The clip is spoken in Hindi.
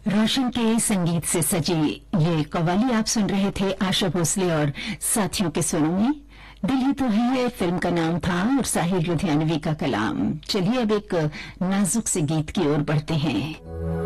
रोशन के संगीत से सजी ये कव्वाली आप सुन रहे थे आशा भोसले और साथियों के स्वरों में। दिल ही तो है फिल्म का नाम था और साहिर लुधियानवी का कलाम। चलिए अब एक नाजुक से गीत की ओर बढ़ते हैं।